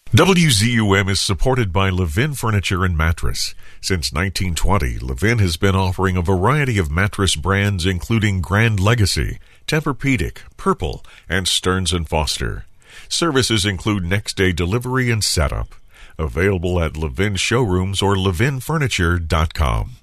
WZUM is supported by Levin Furniture and Mattress. Since 1920, Levin has been offering a variety of mattress brands including Grand Legacy, Tempur-Pedic, Purple, and Stearns & Foster. Services include next-day delivery and setup. Available at Levin showrooms or levinfurniture.com.